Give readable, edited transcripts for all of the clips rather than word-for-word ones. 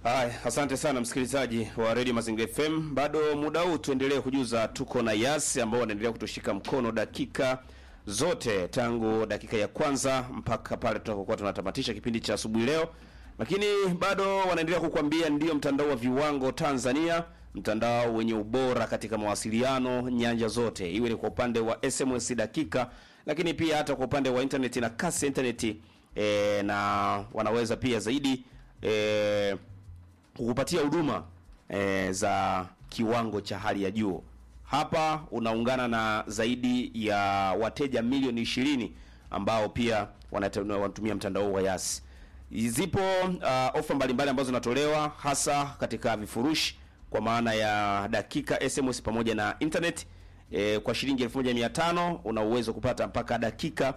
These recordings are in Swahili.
Hai, asante sana msikilizaji wa Radio Mazingira FM. Bado muda huu tuendelee kujuza tuko na Yas ambao wanaendelea kutushika mkono dakika zote tangu dakika ya kwanza mpaka pale tutakokuwa tunatamatisha kipindi cha asubuhi leo. Lakini bado wanaendelea kukuambia ndio mtandao wa viwango Tanzania, mtandao wenye ubora katika mawasiliano nyanja zote. Iwe ni kwa upande wa SMS dakika, lakini pia hata kwa upande wa internet na kasi internet na wanaweza pia zaidi kukupatia huduma za kiwango cha hali ya juu. Hapa unaungana na zaidi ya wateja milioni 20 ambao pia wanatumia mtandao wa Yas. Zipo ofa mbalimbali ambazo zinatolewa hasa katika vifurushi kwa maana ya dakika, SMS pamoja na internet. Kwa shilingi 1500 una uwezo kupata mpaka dakika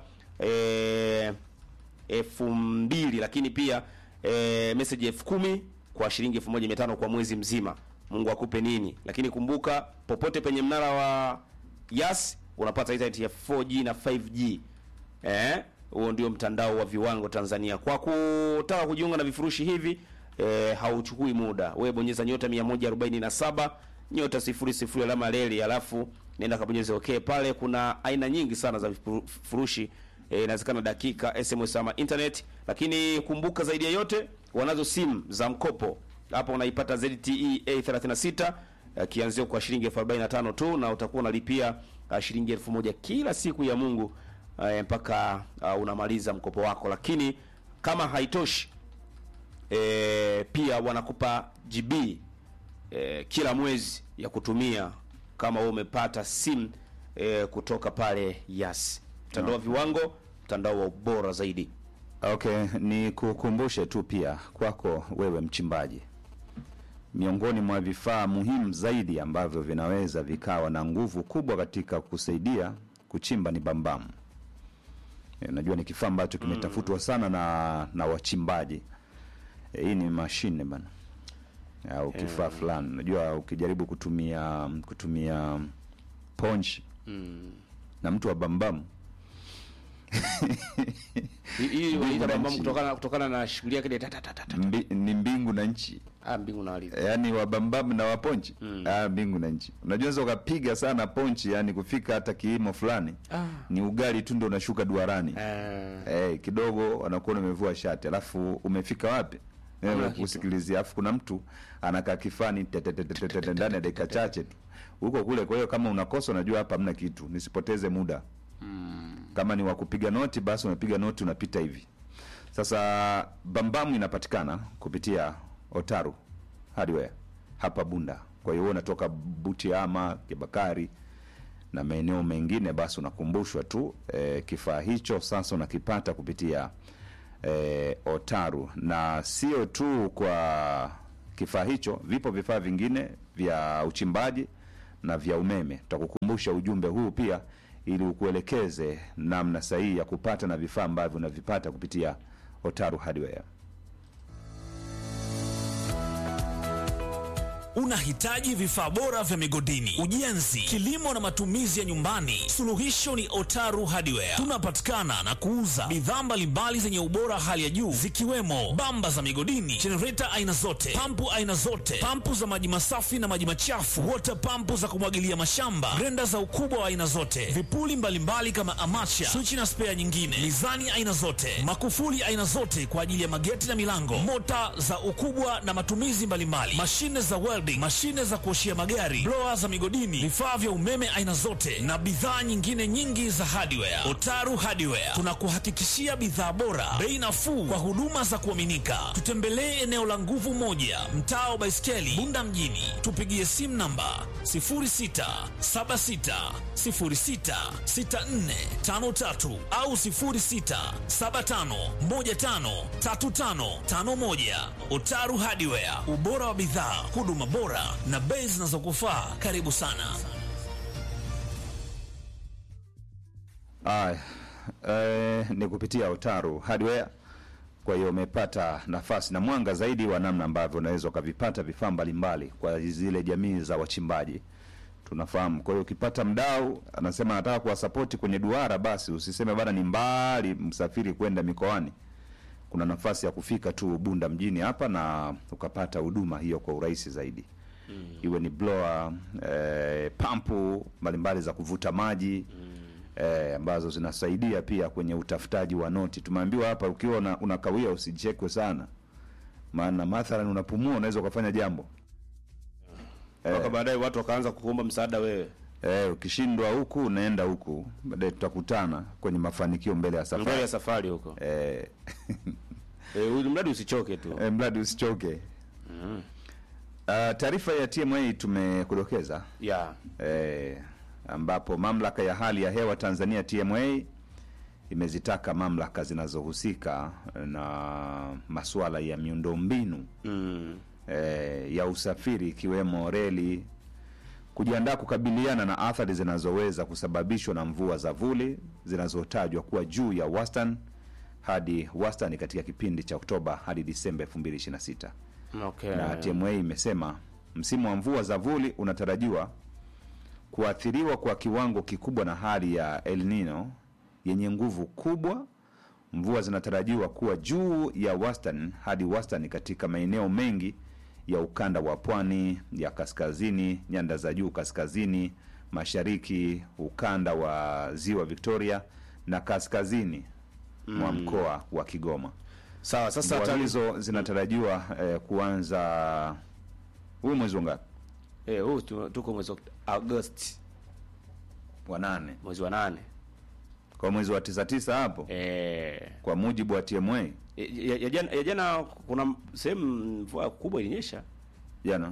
2000, lakini pia message 10,000 kwa shilingi 1500 kwa mwezi mzima. Mungu akupe nini. Lakini kumbuka popote penye mnara wa Yas unapata internet ya 4G na 5G. Huo ndio mtandao wa viwango Tanzania. Kwa kutaka kujiunga na vifurushi hivi hauchukui muda. Wewe bonyeza nyota 147 nyota 00 alama reli, alafu nenda kabonyeze okay. Pale kuna aina nyingi sana za vifurushi, inawezekana dakika, SMS ama internet. Lakini kumbuka zaidi ya yote wanazo simu za mkopo. Hapo unaipata ZTE A36 kianzio kwa shilingi 45 tu, na utakuwa unalipia shilingi 1000 kila siku ya Mungu mpaka unamaliza mkopo wako. Lakini kama haitoshi, pia wanakupa GB kila mwezi ya kutumia kama wewe umepata simu kutoka pale Yas. Mtandao wa viwango, mtandao wa ubora zaidi. Okay, ni kukumbushe tu pia kwako wewe mchimbaji. Miongoni mwa vifaa muhimu zaidi ambavyo vinaweza vikawa na nguvu kubwa katika kusaidia kuchimba ni bambamu. Najua ni kifaa ambacho kimetafutwa sana na wachimbaji. Hii ni mashine bana. Au kifaa fulani. Najua ukijaribu kutumia ponchi na mtu wa bambamu hii wanaita bambamu kutokana na shughuli yake ni mbingu na nchi. Mbingu na ardhi. Yaani wa bambamu na wa ponchi. Mbingu na nchi. Unajua ukapiga sana ponchi, yani kufika hata kiimo fulani. Ni ugali tu ndio unashuka duarani. Kidogo anakuwa umevua shati. Alafu umefika wapi? Usikilizia. Alafu kuna mtu anakaa kifani ndani ya dakika chache tu. Huko kule, kwa hiyo kama unakosa unajua hapa hamna kitu. Nisipoteze muda. Kama ni wa kupiga noti basi unapiga noti unapita hivi. Sasa bambamu inapatikana kupitia Otaru Hardware hapa Bunda. Kwa hiyo unatoka Butiama, Kibakari na maeneo mengine, basi unakumbushwa tu kifaa hicho sasa unakipata kupitia Otaru. Na sio tu kwa kifaa hicho, vipo vifaa vingine vya uchimbaji na vya umeme. Tutakukumbusha ujumbe huu pia ili ukuelekeze namna sahihi ya kupata na vifaa ambavyo unavipata kupitia Otaru Hardware. Unahitaji vifaa bora vya migodini, ujenzi, kilimo na matumizi ya nyumbani? Suluhisho ni Otaru Hardware. Tunapatikana na kuuza bidhaa mbalimbali zenye ubora hali ya juu, zikiwemo bamba za migodini, generator aina zote, pampu aina zote, pampu za maji masafi na maji machafu, water pampu za kumwagilia mashamba, grenda za ukubwa wa aina zote, vipuli mbalimbali kama amacha, switch na spare nyingine, mizani aina zote, makufuli aina zote kwa ajili ya mageti na milango, mota za ukubwa na matumizi mbalimbali, mashine za welding, mashine za kuoshia magari, blower za migodini, vifaa vya umeme aina zote na bidhaa nyingine nyingi za hardware. Otaru Hardware tunakuhakikishia bidhaa bora, bei nafuu kwa huduma za kuaminika. Tutembelee eneo la Nguvu Moja, mtaa wa Baiskeli, Bunda mjini. Tupigie simu namba 0676066453 au 0675153551. Otaru Hardware, ubora wa bidhaa, huduma bora na bei zinazokufaa. Karibu sana. Ni kupitia Otaru Hardware. Kwa hiyo umepata nafasi na mwanga zaidi wa namna ambavyo unaweza ukavipata vifaa mbalimbali kwa zile jamii za wachimbaji. Tunafahamu. Kwa hiyo ukipata mdau anasema anataka kuwasapoti kwenye duara, basi usiseme bana ni mbali msafiri kwenda mikoani. kuna nafasi ya kufika tu Bunda mjini hapa na ukapata huduma hiyo kwa urahisi zaidi. Iwe ni blower, pampu mbalimbali za kuvuta maji, ambazo zinasaidia pia kwenye utafutaji wa noti. Tumeambiwa hapa ukiwa unakawia usichekwe sana. Maana mathalan unapumua unaweza kufanya jambo. Kwa baadaye watu wakaanza kukuomba msaada wewe. Ukishindwa huku unaenda huku. Baadaye tutakutana kwenye mafanikio mbele ya safari. Mbele ya safari huko. Mradi usichoke tu. Mradi usichoke. Taarifa ya TMA tumekudokeza. Yeah. Ambapo mamlaka ya hali ya hewa Tanzania TMA imezitaka mamlaka zinazohusika na masuala ya miundombinu ya usafiri ikiwemo reli kujiandaa kukabiliana na athari zinazoweza kusababishwa na mvua za vuli zinazotajwa kuwa juu ya wastani hadi wastani katika kipindi cha Oktoba hadi Disemba 2026. Okay. Na TMA imesema msimu wa mvua za vuli unatarajiwa kuathiriwa kwa kiwango kikubwa na hali ya El Nino yenye nguvu kubwa. Mvua zinatarajiwa kuwa juu ya wastani hadi wastani katika maeneo mengi ya ukanda wa pwani ya kaskazini, nyanda za juu kaskazini, mashariki, ukanda wa Ziwa Victoria na kaskazini mwa mkoa wa Kigoma. Sawa, sasa hizo zinatarajiwa kuanza huu mwezi ngapi? Huu tuko mwezi wa Agosti. Mwezi wa 8. Kwa mwezi wa 9 hapo. Kwa mujibu wa TMA. Ya jana kuna sehemu mvua kubwa ilinyesha. Jana.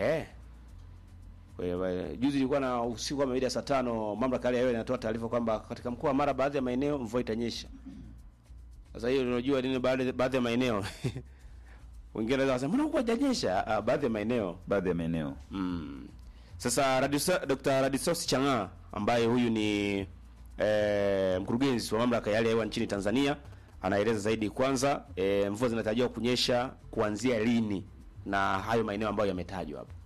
Juzi ilikuwa na usiku kama ile saa 5 mamlaka ya hewa inatoa taarifa kwamba katika mkoa wa Mara baadhi ya maeneo mvua itanyesha. Sasa hiyo unajua nini baadhi ya maeneo. Wengine wanaweza kusema mbona huko hajanyesha? Baadhi ya maeneo. Sasa Dr. Radisos Changa ambaye huyu ni mkurugenzi wa mamlaka ya hali ya hewa nchini Tanzania anaeleza zaidi. Kwanza mvua zinatarajiwa kunyesha kuanzia lini na hayo maeneo ambayo yametajwa hapo.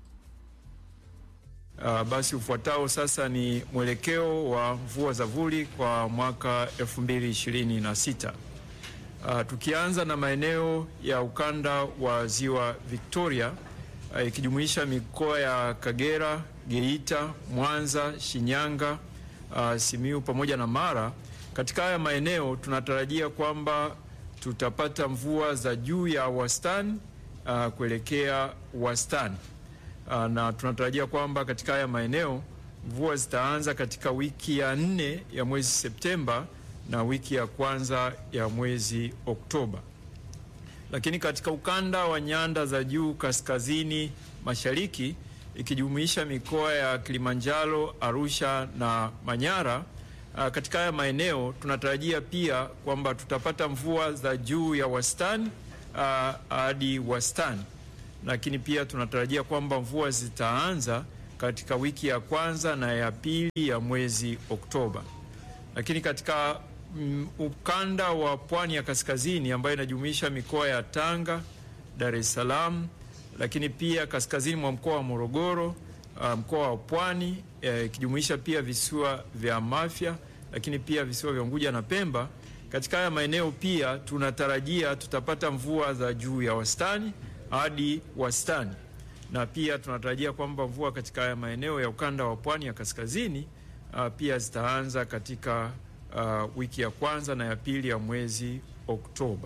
Basi ufuatao sasa ni mwelekeo wa mvua za vuli kwa mwaka 2026. Tukianza na maeneo ya ukanda wa Ziwa Victoria ikijumuisha mikoa ya Kagera, Geita, Mwanza, Shinyanga, Simiyu pamoja na Mara. Katika haya maeneo tunatarajia kwamba tutapata mvua za juu ya wastani kuelekea wastani. Na tunatarajia kwamba katika haya maeneo mvua zitaanza katika wiki ya 4 ya mwezi Septemba na wiki ya kwanza ya mwezi Oktoba. Lakini katika ukanda wa nyanda za juu kaskazini mashariki ikijumuisha mikoa ya Kilimanjaro, Arusha na Manyara, katika haya maeneo tunatarajia pia kwamba tutapata mvua za juu ya wastani hadi wastani. Lakini pia tunatarajia kwamba mvua zitaanza katika wiki ya kwanza na ya pili ya mwezi Oktoba. Lakini katika ukanda wa pwani ya kaskazini ambayo inajumuisha mikoa ya Tanga, Dar es Salaam, lakini pia kaskazini mwa mkoa wa Morogoro, mkoa wa Pwani ikijumuisha pia visiwa vya Mafia, lakini pia visiwa vya Unguja na Pemba. Katika haya maeneo pia tunatarajia tutapata mvua za juu ya wastani hadi wastani. Na pia tunatarajia kwamba mvua katika haya maeneo ya ukanda wa pwani ya kaskazini pia zitaanza katika wiki ya kwanza na ya pili ya mwezi Oktoba.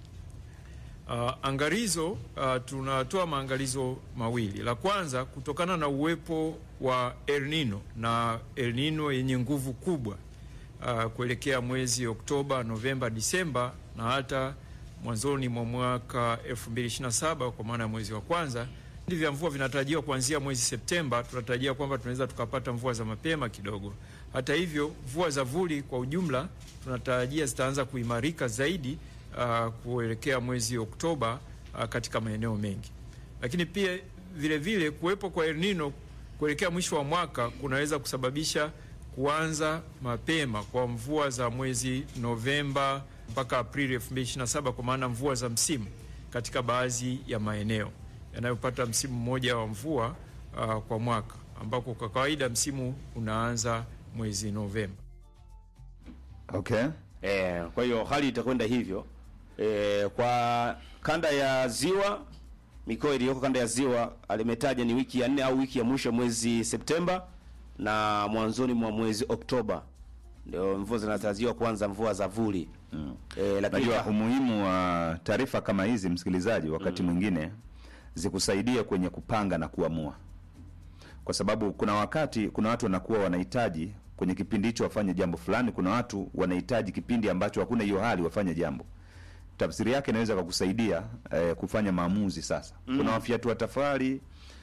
Angalizo, tunatoa maangalizo mawili. La kwanza, kutokana na uwepo wa El Nino na El Nino yenye nguvu kubwa kuelekea mwezi Oktoba, Novemba, Disemba na hata mwanzoni mwa mwaka 2027 kwa maana ya mwezi wa kwanza, vipindi vya mvua vinatarajiwa kuanzia mwezi Septemba. Tunatarajia kwamba tunaweza tukapata mvua za mapema kidogo. Hata hivyo, mvua za vuli kwa ujumla tunatarajia zitaanza kuimarika zaidi kuelekea mwezi Oktoba katika maeneo mengi. Lakini pia vile vile kuwepo kwa El Nino kuelekea mwisho wa mwaka kunaweza kusababisha kuanza mapema kwa mvua za mwezi Novemba mpaka Aprili 2027 kwa maana mvua za msimu katika baadhi ya maeneo yanayopata msimu mmoja wa mvua kwa mwaka, ambako kwa kawaida msimu unaanza mwezi Novemba. Okay. Kwa hiyo hali itakwenda hivyo. Kwa kanda ya Ziwa, mikoa iliyoko kanda ya Ziwa alimetaja ni wiki ya 4 au wiki ya mwisho mwezi Septemba na mwanzoni mwa mwezi Oktoba ndio mvua zinatarajiwa kuanza, mvua za vuli. Lakini umuhimu wa taarifa kama hizi, msikilizaji, wakati mwingine zikusaidia kwenye kupanga na kuamua, kwa sababu kuna wakati kuna watu wanakuwa wanahitaji kwenye kipindi hicho wafanye jambo fulani, kuna watu wanahitaji kipindi ambacho hakuna hiyo hali wafanye jambo. Tafsiri yake inaweza kukusaidia kufanya maamuzi sasa. Kuna wafiatu wa tafari,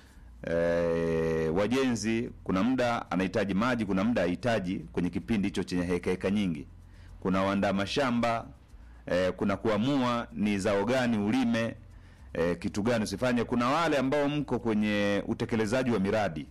wajenzi, kuna muda anahitaji maji, kuna muda hahitaji kwenye kipindi hicho chenye heka nyingi. Kuna waandaa mashamba, kuna kuamua ni zao gani ulime, kitu gani usifanye. Kuna wale ambao mko kwenye utekelezaji wa miradi,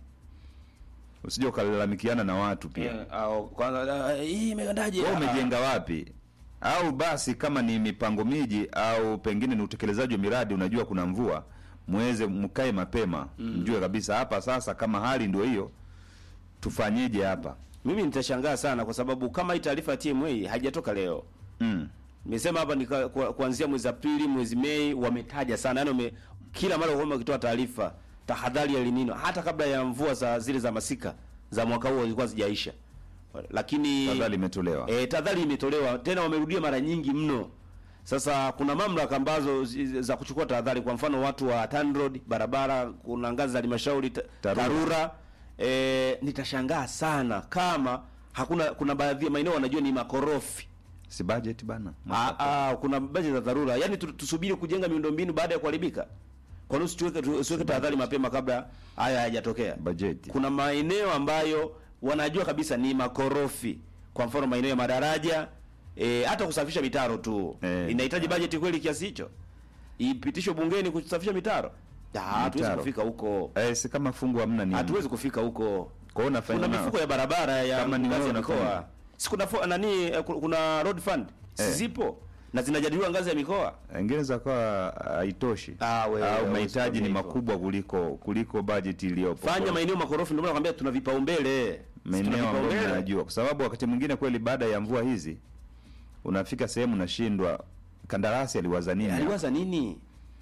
usije ukalalamikiana na watu pia. Au kwanza hii imegandaje? Wewe umejenga wapi? Au basi kama ni mipango miji au pengine ni utekelezaji wa miradi, unajua kuna mvua, muweze mkae mapema, mjue kabisa hapa sasa kama hali ndio hiyo tufanyeje hapa. Mimi nitashangaa sana kwa sababu kama hii taarifa ya TMA haijatoka leo. Nimesema hapa ni kuanzia mwezi Aprili, mwezi Mei wametaja sana. Yaani kila mara wao wakitoa taarifa tahadhari ya El Nino hata kabla ya mvua za zile za masika za mwaka huo zilikuwa zijaisha. Lakini tahadhari imetolewa. Tahadhari imetolewa tena, wamerudia mara nyingi mno. Sasa kuna mamlaka ambazo za kuchukua tahadhari, kwa mfano watu wa TANROADS, barabara, kuna ngazi za halmashauri, TARURA. Nitashangaa sana kama kuna baadhi ya maeneo wanajua ni makorofi. Si budget bana. Kuna budget za dharura. Yaani tusubiri kujenga miundombinu baada ya kuharibika. Kwa nini usiweke tahadhari mapema kabla haya hayajatokea? Budget. Kuna maeneo ambayo wanajua kabisa ni makorofi. Kwa mfano maeneo ya madaraja, hata kusafisha mitaro tu. Inahitaji budget kweli kiasi hicho? Ipitishwe bungeni kusafisha mitaro? Hatuwezi kufika huko. Si kama fungu hamna nini. Hatuwezi kufika huko. Kwa hiyo kuna mifuko ya barabara ya kama ni ngazi ya mikoa. Si kuna kuna road fund. Zipo na zinajadiliwa ngazi ya mikoa. Ingeweza kwa haitoshi. Au mahitaji ni makubwa kuliko budget iliyopo. Fanya maeneo makorofi, ndio maana nakwambia tuna vipaumbele. Maeneo ambayo najua, kwa sababu wakati mwingine kweli baada ya mvua hizi unafika sehemu nashindwa kandarasi aliwaza nini?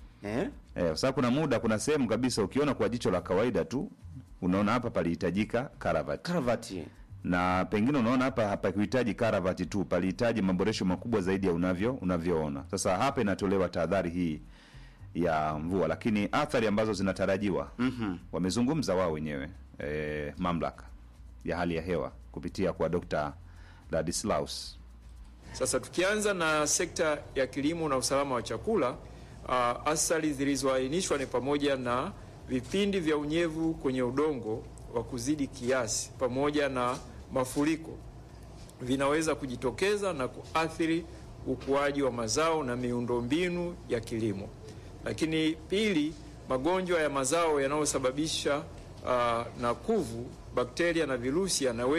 Kwa sababu kuna muda, kuna sehemu kabisa ukiona kwa jicho la kawaida tu unaona hapa palihitajika karavati. Na pengine unaona hapa kuhitaji karavati tu, palihitaji maboresho makubwa zaidi ya unavyoona. Sasa hapa inatolewa tahadhari hii ya mvua, lakini athari ambazo zinatarajiwa wamezungumza wao wenyewe mamlaka ya hali ya hewa kupitia kwa Dr. Ladislaus. Sasa tukianza na sekta ya kilimo na usalama wa chakula, athari zilizoainishwa ni pamoja na vipindi vya unyevu kwenye udongo wa kuzidi kiasi pamoja na mafuriko vinaweza kujitokeza na kuathiri ukuaji wa mazao na miundombinu ya kilimo. Lakini pili, magonjwa ya mazao yanayosababisha na kuvu, bakteria na virusi yanaweza